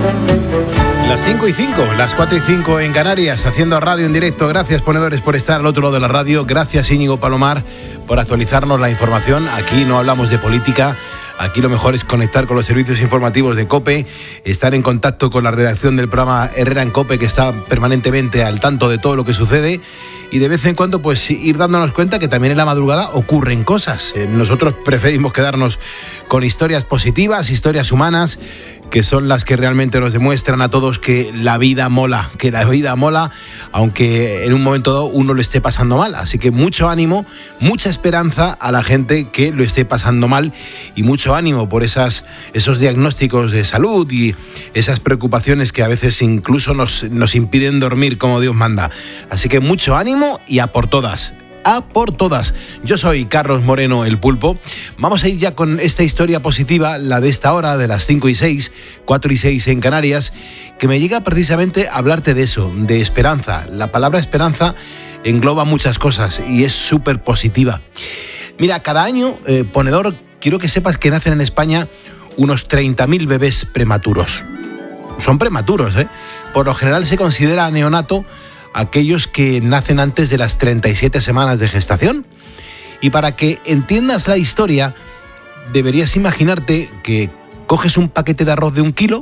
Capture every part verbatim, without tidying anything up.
Las cinco y cinco, las cuatro y cinco en Canarias, haciendo radio en directo. Gracias, ponedores, por estar al otro lado de la radio. Gracias, Íñigo Palomar, por actualizarnos la información. Aquí no hablamos de política. Aquí lo mejor es conectar con los servicios informativos de COPE, estar en contacto con la redacción del programa Herrera en COPE, que está permanentemente al tanto de todo lo que sucede, y de vez en cuando pues ir dándonos cuenta que también en la madrugada ocurren cosas. Eh, nosotros preferimos quedarnos con historias positivas, historias humanas, que son las que realmente nos demuestran a todos que la vida mola, que la vida mola, aunque en un momento dado uno lo esté pasando mal. Así que mucho ánimo, mucha esperanza a la gente que lo esté pasando mal, y mucho ánimo por esas, esos diagnósticos de salud y esas preocupaciones que a veces incluso nos, nos impiden dormir como Dios manda. Así que mucho ánimo y a por todas. A por todas. Yo soy Carlos Moreno, el Pulpo. Vamos a ir ya con esta historia positiva, la de esta hora, de las cinco y seis, cuatro y seis en Canarias, que me llega precisamente a hablarte de eso, de esperanza. La palabra esperanza engloba muchas cosas y es súper positiva. Mira, cada año, eh, ponedor, quiero que sepas que nacen en España unos treinta mil bebés prematuros. Son prematuros, ¿eh? Por lo general se considera neonato aquellos que nacen antes de las treinta y siete semanas de gestación. Y para que entiendas la historia, deberías imaginarte que coges un paquete de arroz de un kilo,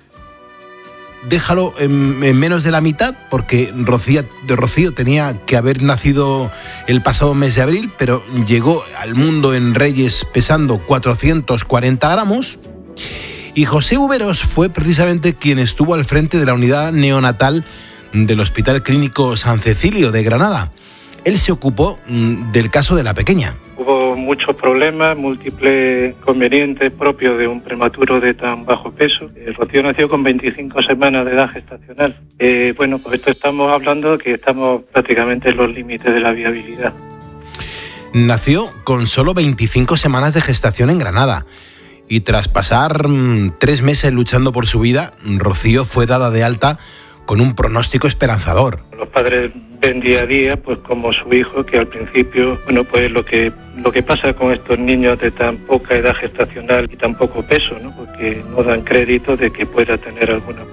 déjalo en, en menos de la mitad, porque Rocío, de Rocío tenía que haber nacido el pasado mes de abril, pero llegó al mundo en Reyes pesando cuatrocientos cuarenta gramos. Y José Uberos fue precisamente quien estuvo al frente de la unidad neonatal del Hospital Clínico San Cecilio de Granada. Él se ocupó mm, del caso de la pequeña. Hubo muchos problemas, múltiples inconvenientes propios de un prematuro de tan bajo peso. Eh, Rocío nació con veinticinco semanas de edad gestacional. Eh, bueno, pues esto estamos hablando que estamos prácticamente en los límites de la viabilidad. Nació con solo veinticinco semanas de gestación en Granada. Y tras pasar mmm, tres meses luchando por su vida, Rocío fue dada de alta con un pronóstico esperanzador. Los padres ven día a día, pues como su hijo, que al principio, bueno, pues lo que lo que pasa con estos niños de tan poca edad gestacional y tan poco peso, ¿no? Porque no dan crédito de que pueda tener alguna